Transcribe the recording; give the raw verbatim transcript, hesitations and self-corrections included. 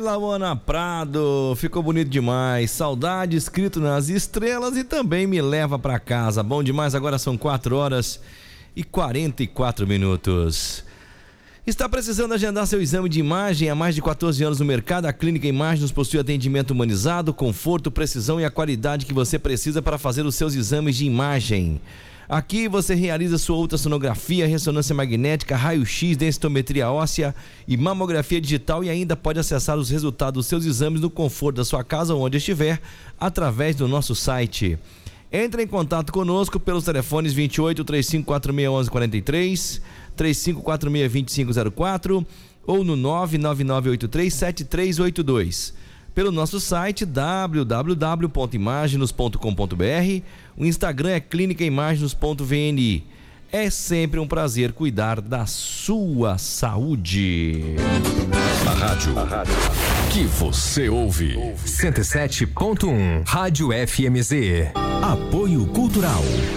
Laona Prado, ficou bonito demais. Saudade escrito nas estrelas e também me leva pra casa. Bom demais, agora são quatro horas e quarenta e quatro minutos. Está precisando agendar seu exame de imagem há mais de quatorze anos no mercado? A Clínica Imagens possui atendimento humanizado, conforto, precisão e a qualidade que você precisa para fazer os seus exames de imagem. Aqui você realiza sua ultrassonografia, ressonância magnética, raio-x, densitometria óssea e mamografia digital e ainda pode acessar os resultados dos seus exames no conforto da sua casa ou onde estiver, através do nosso site. Entre em contato conosco pelos telefones vinte e oito, três cinco quatro seis, onze quarenta e três, três cinco quatro seis, dois cinco zero quatro ou no nove nove nove oito três sete três oito dois. Pelo nosso site w w w ponto imaginos ponto com ponto b r. O Instagram é clínica imaginos ponto v n i. É sempre um prazer cuidar da sua saúde. A rádio, a rádio que você ouve. cento e sete ponto um Rádio F M Z. Apoio Cultural.